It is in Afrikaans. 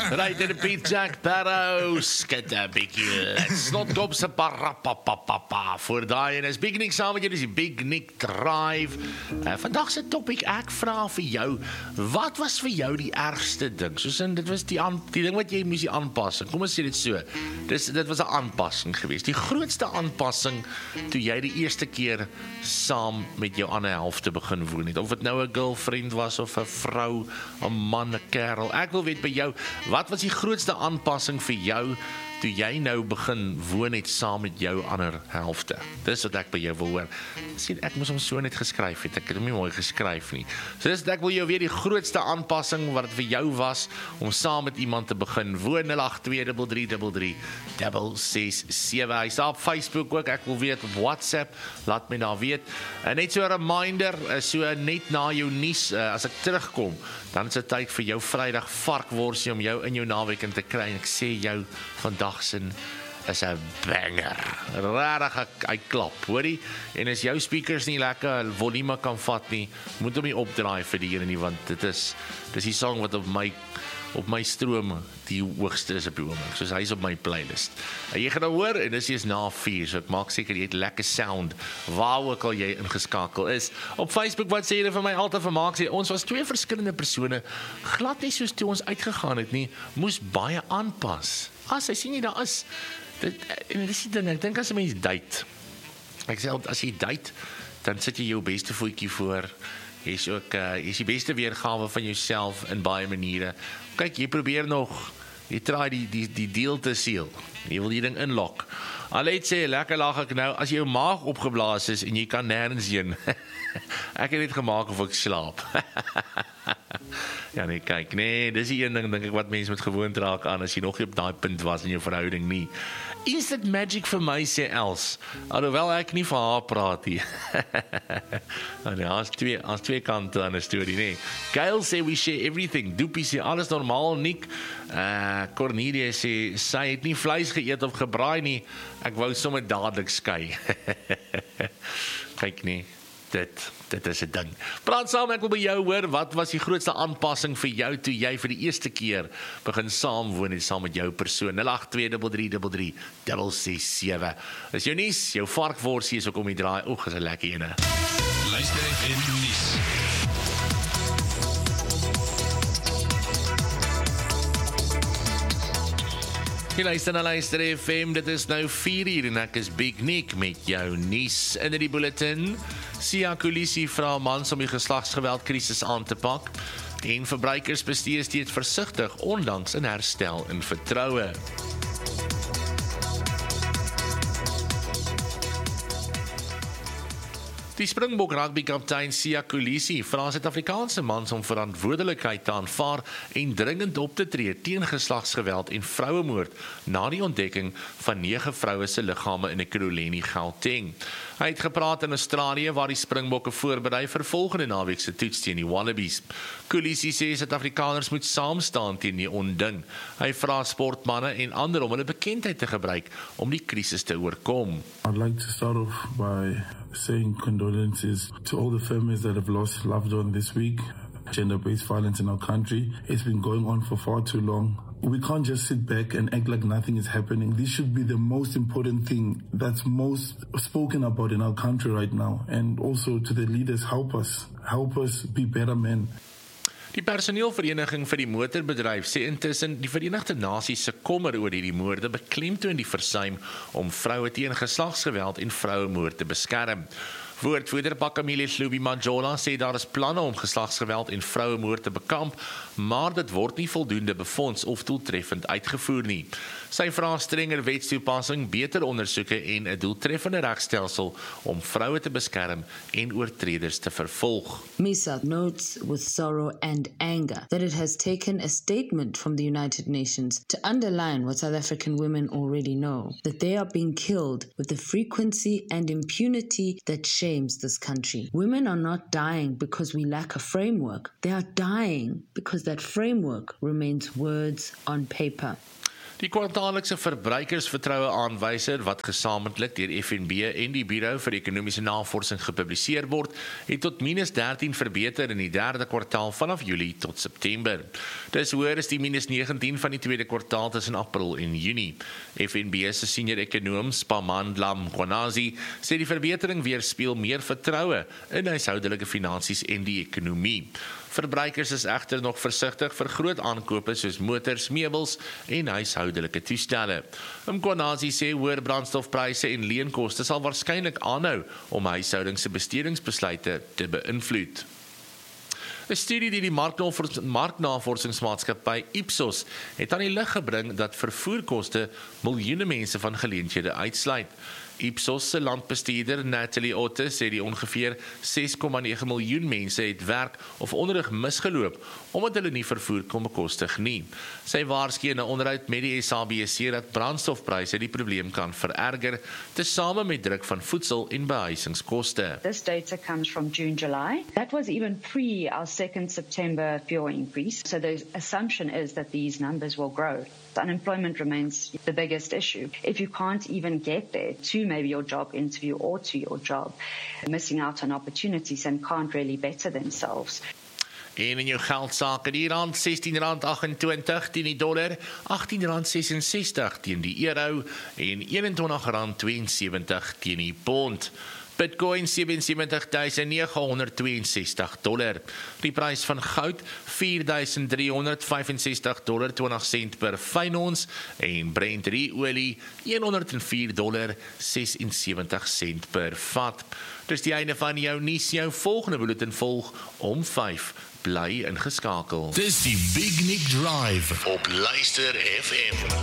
Right in Piet Jack Barrow, skit 'n bietjie. Let's not go se parapapapapa. Voor daai en is Big Nick saam met julle, dis die Big Nick Drive. Vandag se topik, ek vra vir jou, wat was vir jou die ergste ding? Soos in, dit was die ding wat jy moes aanpas. Kom ons sê dit so. Dit was 'n aanpassing geweest. Die grootste aanpassing toe jy die eerste keer saam met jou ander helfte begin woon het. Of dit nou 'n girlfriend was of 'n vrou, 'n man, 'n kerel. Ek wil weet by jou, wat was die grootste aanpassing vir jou toe jy nou begin woon het saam met jou ander helfte? Dis wat ek by jou wil hoor. Sien, ek moes hom so net geskryf het. Ek het hom nie mooi geskryf nie. So dis wat ek wil jou weet, die grootste aanpassing wat dit vir jou was om saam met iemand te begin woon. 082333667. Hy staan op Facebook ook. Ek wil weet op WhatsApp. Laat my daar weet. Net so 'n reminder, so net na jou nuus, as ek terugkom, dan is dit tyd vir jou Vrydag varkworsie om jou in jou naweek in te kry. En ek sê jou vandag sin is 'n banger. Rarig hy klap, hoorie? En as jou speakers nie lekker volume kan vat nie, moet hom nie opdraai vir die ene nie, want dis die song wat op my stroom die hoogste is op die oomblik. Soos hy is op my playlist. Jy gaan nou hoor, en dis eers na 4, so ek maak seker jy het lekker sound, waar ook al jy ingeskakel is. Op Facebook, wat sê julle vir my altyd vermaak, sê, ons was 2 verskillende persone, glad nie soos toe ons uitgegaan het nie, moes baie aanpas. Hy sien jy daar is, en dis die ding, ek dink as 'n mens date, ek sê, as jy date, dan sit jy jou beste voetjie voor, jy is ook, jy is die beste weergawe van jouself in baie maniere. Kyk, jy probeer nog, jy try die deal te seal, jy wil die ding inlok. Allet sê, lekker lag ek nou, as jou maag opgeblaas is en jy kan nêrens heen, ek het net gemaak of ek slaap. Ja nee, kyk, nee, dis die een ding, dink ek, wat mense moet gewoond raak aan, as jy nog nie op daai punt was in jou verhouding nie. Instant magic vir my, sê Els, alhoewel ek nie vir haar praat nie. Nee, as twee kante aan 'n storie, nee. Gail sê, we share everything. Doopie sê, alles normaal, Nick. Cornelia sê, sy het nie vleis geëet of gebraai nie, ek wou sommer dadelik skei. Kyk nie, dit is 'n ding. Praat saam, ek wil by jou hoor, wat was die grootste aanpassing vir jou toe jy vir die eerste keer begin saam woon het saam met jou persoon? 082333667. Dis jou nuus, jou varkworsie is ook om die draai. Oeg, is 'n lekker ene. Luister in nuus. Jy luister na Luister FM, dit is nou 4 en ek is Big Nick met jou nuus in die bulletin. Siya Kolisi vra mans om die geslagsgeweldkrisis aan te pak en verbruikers besteed steeds versigtig ondanks 'n herstel in vertroue. Die Springbok rugbykaptein Siya Kolisi vra Suid-Afrikaanse mans om verantwoordelikheid te aanvaar en dringend op te tree teen geslagsgeweld en vrouemoord na die ontdekking van 9 vroue se liggame in Ekurhuleni, Gauteng. Hy het gepraat in Australië waar die Springbokke voorberei vir volgende naweek se toets teen die Wallabies. Kolisi sê Suid-Afrikaners moet saam staan teen die onding. Hy vra sportmanne en ander om hulle bekendheid te gebruik om die krisis te oorkom. I'd like to start off by saying condolences to all the families that have lost loved ones this week. Gender-based violence in our country, it's been going on for far too long. We can't just sit back and act like nothing is happening. This should be the most important thing that's most spoken about in our country right now. And also to the leaders, help us be better men. Die personeelvereniging vir die motorbedryf sê intussen die Verenigde Nasies se kommer oor hierdie moorde beklemtoon die versuim om vroue teen geslagsgeweld en vrouemoord te beskerm. Woordvoerder Pakamile Hlubi Majola sê daar is planne om geslagsgeweld en vrouemoord te bekamp, maar dit word nie voldoende befonds of doeltreffend uitgevoer nie. Sy vra strenger wetstoepassing, beter ondersoeke en 'n doeltreffende regstelsel om vroue te beskerm en oortreders te vervolg. MISA notes with sorrow and anger that it has taken a statement from the United Nations to underline what South African women already know, that they are being killed with the frequency and impunity that shames this country. Women are not dying because we lack a framework. They are dying because that framework remains words on paper. Die kwartaallikse verbruikersvertroue aanwyser wat gesamentlik deur FNB en die Buro vir Ekonomiese Navorsing gepubliseer word, het tot -13 verbeter in die derde kwartaal vanaf Julie tot September. Dis hoër as die -19 van die tweede kwartaal tussen April en Junie. FNB se senior ekonoom Spamandla Mkhwanazi sê die verbetering weerspieël meer vertroue in huishoudelike finansies en die ekonomie. Verbruikers is egter nog versigtig vir groot aankope soos motors, meubels en huishoudelike toestelle. Mkhwanazi sê hoër brandstofpryse en leenkoste sal waarskynlik aanhou om huishoudings se bestedingsbesluite te beïnvloed. 'n Studie deur die marknavorsingsmaatskappy Ipsos het aan die lig gebring dat vervoerkoste miljoene mense van geleenthede uitsluit. Ipsos se landbestuurder Natalie Otte sê die ongeveer 6,9 miljoen mense het werk of onderrig misgeloop omdat hulle nie vervoer kon bekostig nie. Sy waarsku in 'n onderhoud met die SABC dat brandstofpryse die probleem kan vererger, tesame met druk van voedsel en behuisingskoste. This data comes from June, July. That was even pre our 2nd September fuel increase. So the assumption is that these numbers will grow. Unemployment remains the biggest issue. If you can't even get there to maybe your job interview or to your job, missing out on opportunities and can't really better themselves. En in jou geldsaake, die rand R16.28 teen die dollar, R18.66 teen die euro en R21.72 teen die pond. Bitcoin $77,962. Die prys van goud $4,365.20 per fyn ons en Brent olie $104.76 per vat. Dis die einde van jou nuus, jou volgende bulletin volg om 5. Bly ingeskakel. Dis die Big Nick Drive op Luister FM.